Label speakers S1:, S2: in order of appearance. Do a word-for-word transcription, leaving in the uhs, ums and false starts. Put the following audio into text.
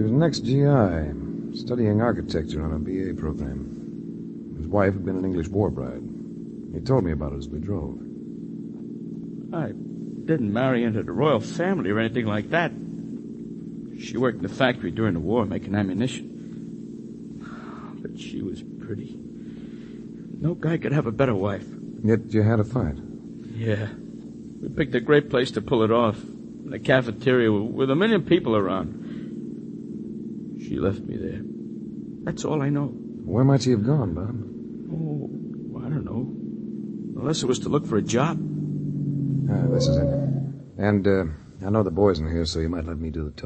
S1: He was an ex-G I, studying architecture on a B A program. His wife had been an English war bride. He told me about it as we drove.
S2: I didn't marry into the royal family or anything like that. She worked in the factory during the war making ammunition. But she was pretty. No guy could have a better wife.
S1: Yet you had a fight.
S2: Yeah. We picked a great place to pull it off. In a cafeteria with a million people around. She left me there. That's all I know.
S1: Where might she have gone, Bob?
S2: Oh, I don't know. Unless it was to look for a job.
S1: Ah, this is it. And, uh, I know the boys in here, so you might let me do the talking.